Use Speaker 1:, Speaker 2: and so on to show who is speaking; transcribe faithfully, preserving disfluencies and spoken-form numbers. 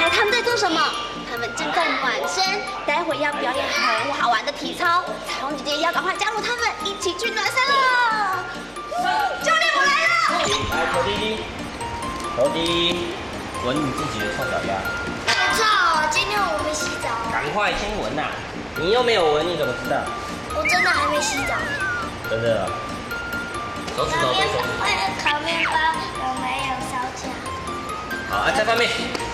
Speaker 1: 他们在做什么？他们正在暖身，待会要表演很好玩的体操。彩虹姐姐要赶快加入他们，一起去暖身了。教练，我来了！
Speaker 2: 来，头第一，头第一，闻你自己的臭脚丫。
Speaker 3: 我操！今天我没洗澡。
Speaker 2: 赶快先闻呐！你又没有闻，你怎么知道？
Speaker 3: 我真的还没洗澡。
Speaker 2: 真的。手指头对手指头。
Speaker 3: 烤面包有没有烧焦？
Speaker 2: 好，啊，在上面。